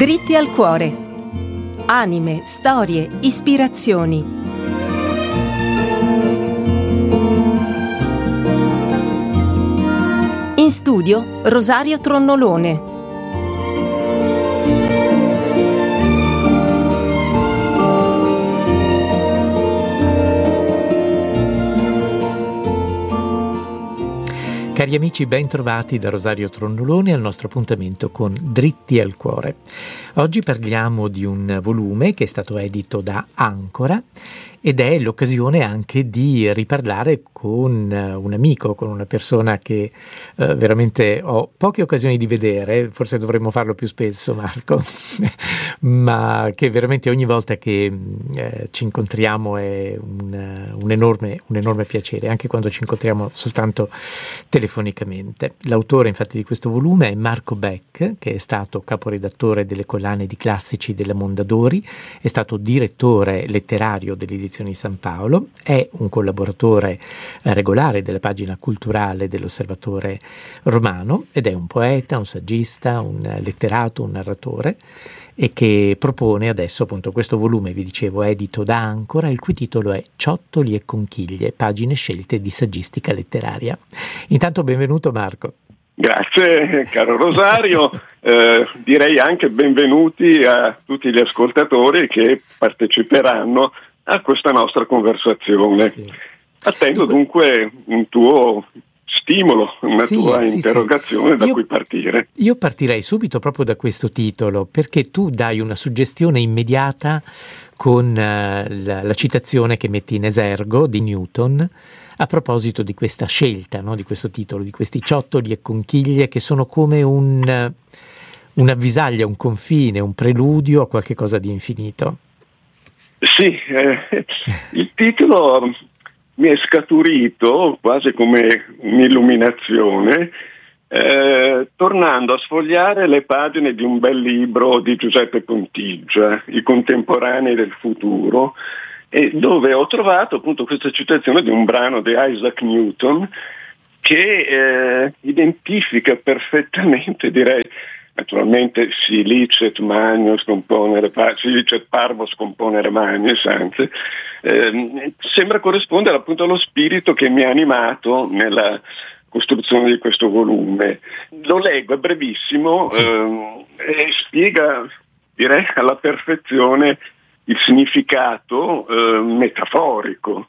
Dritti al cuore. Anime, storie, ispirazioni. In studio Rosario Tronnolone. Cari amici, ben trovati da Rosario Tronnolone al nostro appuntamento con Dritti al cuore. Oggi parliamo di un volume che è stato edito da Ancora ed è l'occasione anche di riparlare con un amico, con una persona che veramente ho poche occasioni di vedere, forse dovremmo farlo più spesso, Marco, ma che veramente ogni volta che ci incontriamo è un enorme piacere, anche quando ci incontriamo soltanto telefonicamente. L'autore infatti di questo volume è Marco Beck, che è stato caporedattore delle collane di classici della Mondadori, è stato direttore letterario dell'edizione di San Paolo, è un collaboratore regolare della pagina culturale dell'Osservatore Romano ed è un poeta, un saggista, un letterato, un narratore e che propone adesso appunto questo volume, vi dicevo, edito da Ancora, il cui titolo è Ciottoli e conchiglie, pagine scelte di saggistica letteraria. Intanto benvenuto Marco. Grazie caro Rosario, direi anche benvenuti a tutti gli ascoltatori che parteciperanno a questa nostra conversazione. Sì. Attendo dunque un tuo stimolo, una tua interrogazione da cui partire. Io partirei subito proprio da questo titolo, perché tu dai una suggestione immediata con la citazione che metti in esergo di Newton a proposito di questa scelta, no? Di questo titolo, di questi ciottoli e conchiglie che sono come un'avvisaglia, un confine, un preludio a qualche cosa di infinito. Sì, il titolo mi è scaturito quasi come un'illuminazione tornando a sfogliare le pagine di un bel libro di Giuseppe Contiggia, I contemporanei del futuro, e dove ho trovato appunto questa citazione di un brano di Isaac Newton che identifica perfettamente, direi, naturalmente si licet parvos componere magnis, anzi, sembra corrispondere appunto allo spirito che mi ha animato nella costruzione di questo volume. Lo leggo, è brevissimo, e spiega, direi, alla perfezione il significato metaforico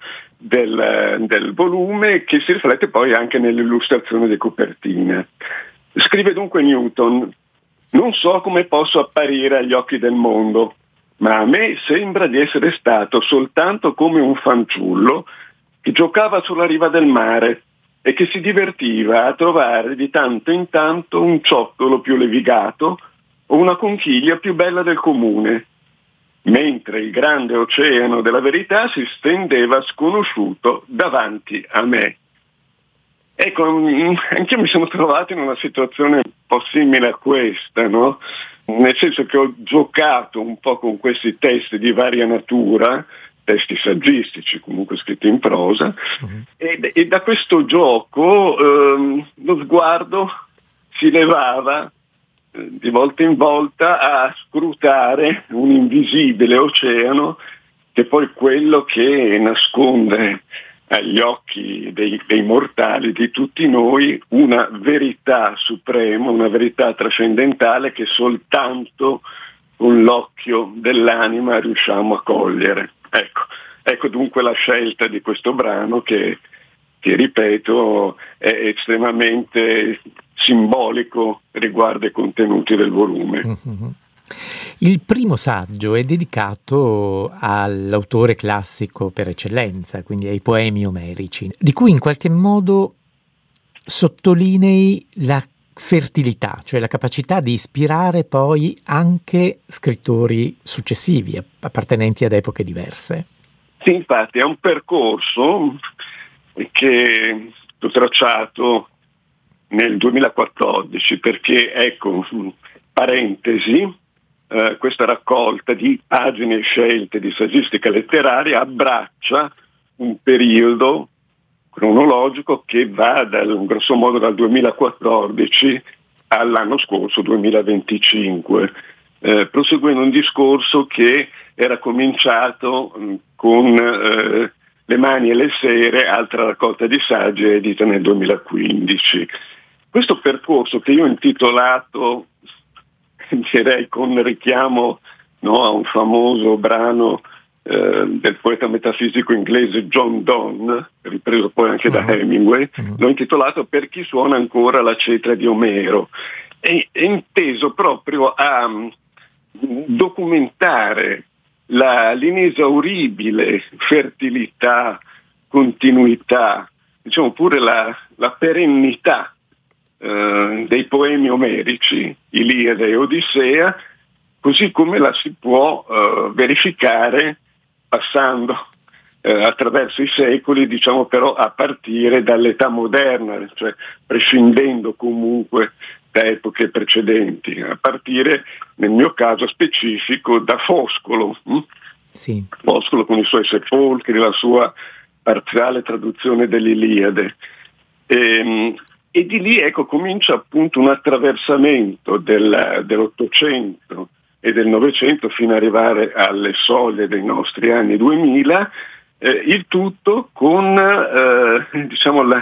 del volume, che si riflette poi anche nell'illustrazione di copertina. Scrive dunque Newton: non so come posso apparire agli occhi del mondo, ma a me sembra di essere stato soltanto come un fanciullo che giocava sulla riva del mare e che si divertiva a trovare di tanto in tanto un ciottolo più levigato o una conchiglia più bella del comune, mentre il grande oceano della verità si stendeva sconosciuto davanti a me. Ecco, anch'io mi sono trovato in una situazione un po' simile a questa, no? Nel senso che ho giocato un po' con questi testi di varia natura, testi saggistici, comunque scritti in prosa, e da questo gioco lo sguardo si levava di volta in volta a scrutare un invisibile oceano che è poi quello che nasconde agli occhi dei mortali, di tutti noi, una verità suprema, una verità trascendentale che soltanto con l'occhio dell'anima riusciamo a cogliere. Ecco dunque la scelta di questo brano che ripeto è estremamente simbolico riguardo ai contenuti del volume. Mm-hmm. Il primo saggio è dedicato all'autore classico per eccellenza, quindi ai poemi omerici, di cui in qualche modo sottolinei la fertilità, cioè la capacità di ispirare poi anche scrittori successivi, appartenenti ad epoche diverse. Sì, infatti è un percorso che ho tracciato nel 2014, perché, ecco, parentesi, questa raccolta di pagine scelte di saggistica letteraria abbraccia un periodo cronologico che va grosso modo dal 2014 all'anno scorso, 2025. proseguendo un discorso che era cominciato con Le mani e le sere, altra raccolta di saggi edita nel 2015. Questo percorso, che io ho intitolato, direi con richiamo, no, a un famoso brano del poeta metafisico inglese John Donne, ripreso poi anche da Hemingway, l'ho intitolato Per chi suona ancora la cetra di Omero. È inteso proprio a documentare l'inesauribile fertilità, continuità, diciamo pure la perennità dei poemi omerici, Iliade e Odissea, così come la si può verificare passando attraverso i secoli, diciamo però a partire dall'età moderna, cioè prescindendo comunque da epoche precedenti, a partire nel mio caso specifico da Foscolo. Sì. Foscolo con i suoi sepolcri, la sua parziale traduzione dell'Iliade. E di lì, ecco, comincia appunto un attraversamento dell'Ottocento e del Novecento fino ad arrivare alle soglie dei nostri anni 2000, il tutto con diciamo la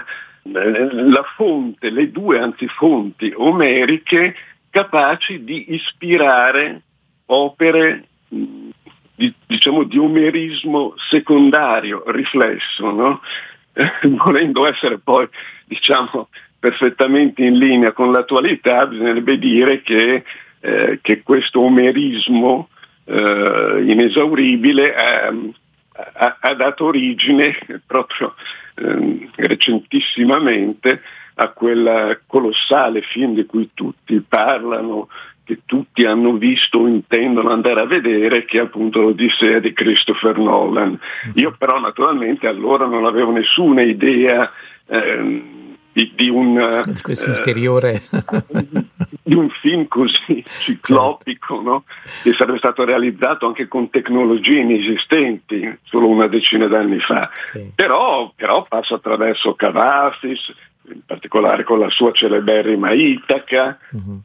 fonte, le due anzi fonti omeriche capaci di ispirare opere diciamo di omerismo secondario, riflesso, no? Volendo essere poi diciamo perfettamente in linea con l'attualità, bisognerebbe dire che questo omerismo inesauribile ha dato origine proprio recentissimamente a quel colossale film di cui tutti parlano, che tutti hanno visto o intendono andare a vedere, che è appunto l'Odissea di Christopher Nolan. Io però naturalmente allora non avevo nessuna idea di questo ulteriore di un film così ciclopico, certo, no? Che sarebbe stato realizzato anche con tecnologie inesistenti solo una decina d'anni fa. Sì. Però passa attraverso Cavafis, in particolare con la sua celeberrima Itaca,